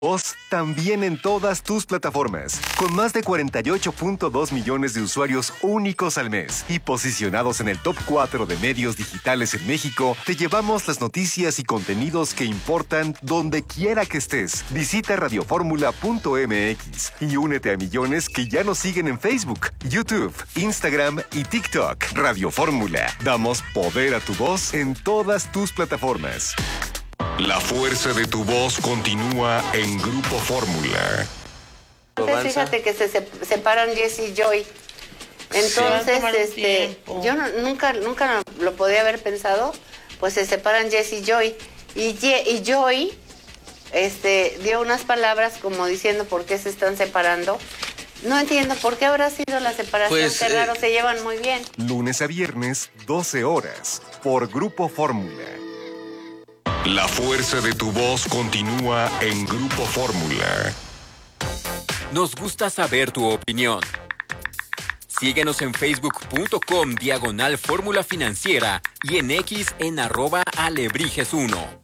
Voz también en todas tus plataformas, con más de 48.2 millones de usuarios únicos al mes y posicionados en el top 4 de medios digitales en México, te llevamos las noticias y contenidos que importan donde quiera que estés. Visita radioformula.mx y únete a millones que ya nos siguen en Facebook, YouTube, Instagram y TikTok. Radio Fórmula, damos poder a tu voz en todas tus plataformas. La fuerza de tu voz continúa en Grupo Fórmula. Entonces, fíjate que se separan Jess y Joy. Entonces, yo nunca lo podía haber pensado, pues se separan Jess y Joy. Y Joy dio unas palabras como diciendo por qué se están separando. No entiendo por qué habrá sido la separación. Pues, qué raro, se llevan muy bien. Lunes a viernes, 12 horas, por Grupo Fórmula. La fuerza de tu voz continúa en Grupo Fórmula. Nos gusta saber tu opinión. Síguenos en facebook.com/Fórmula Financiera y en X en @Alebrijes1.